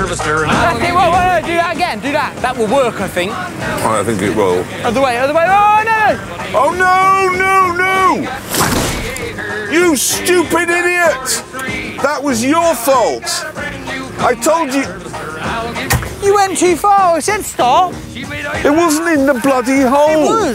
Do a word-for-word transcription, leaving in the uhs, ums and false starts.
of the steering. That's it, whoa, whoa, do that again, do that. That will work, I think. I think it will. Other way, other way, oh no! Oh no, no, no! You stupid idiot! That was your fault. I told you. You went too far, I said stop. It wasn't in the bloody hole. It was.